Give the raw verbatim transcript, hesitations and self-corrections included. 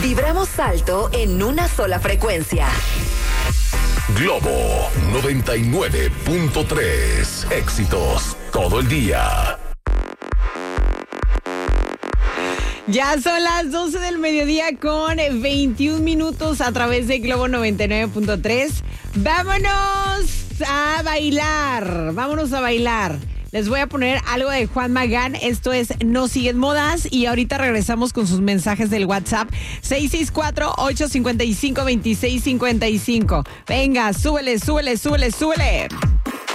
Vibramos alto en una sola frecuencia. Globo noventa y nueve punto tres. Éxitos todo el día. Ya son las doce del mediodía con veintiún minutos a través de Globo noventa y nueve punto tres. ¡Vámonos a bailar! ¡Vámonos a bailar! Les voy a poner algo de Juan Magán. Esto es No Siguen Modas. Y ahorita regresamos con sus mensajes del WhatsApp. seis seis cuatro, ocho cinco cinco, dos seis cinco cinco. Venga, súbele, súbele, súbele, súbele.